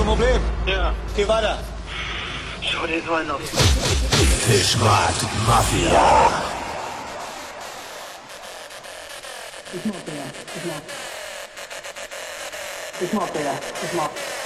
ein Problem? Ja. Geh weiter. Schau dir so einen auf. Fischgrat Mafia. It's not there. It's not. It's not there. It's not.